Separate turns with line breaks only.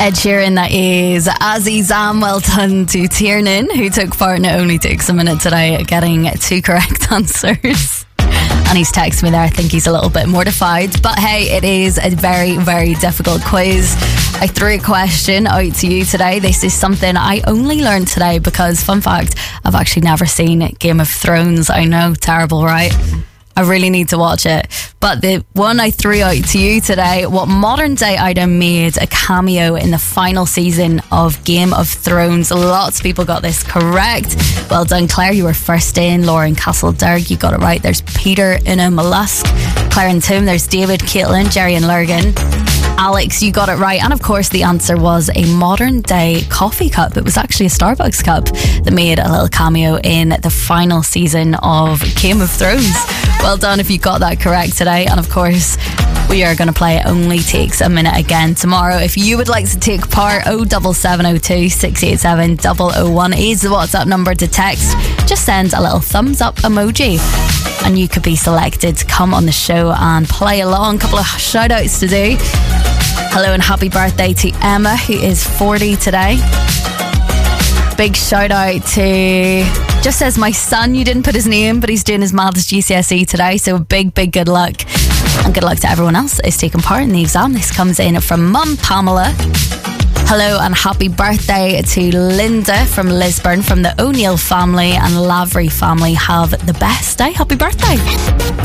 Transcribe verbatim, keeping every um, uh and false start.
Ed Sheeran, that is Azizam. Well done to Tiernan, who took part, and it only takes a minute today, getting two correct answers. And he's texted me there. I think he's a little bit mortified. But hey, it is a very, very difficult quiz. I threw a question out to you today. This is something I only learned today because, fun fact, I've actually never seen Game of Thrones. I know, terrible, right? I really need to watch it. But the one I threw out to you today, what modern day item made a cameo in the final season of Game of Thrones? Lots of people got this correct. Well done, Claire. You were first in. Lauren Castlederg, you got it right. There's Peter Una Mollusk. Claire and Tim. There's David, Caitlin, Jerry and Lurgan. Alex, you got it right. And of course the answer was a modern day coffee cup. It was actually a Starbucks cup that made a little cameo in the final season of Game of Thrones. Well done if you got that correct today. And of course we are going to play It Only Takes a Minute again tomorrow. If you would like to take part, oh seven seven oh two, six eight seven, oh oh one is the WhatsApp number to text. Just send a little thumbs up emoji and you could be selected to come on the show and play along. A couple of shout outs to do. Hello and happy birthday to Emma, who is forty today. Big shout out to, just says my son, you didn't put his name, but he's doing his maths G C S E today, so big big good luck, and good luck to everyone else that is taking part in the exam. This comes in from Mum Pamela. Hello and happy birthday to Linda from Lisburn, from the O'Neill family and Lavery family. Have the best day. Happy birthday.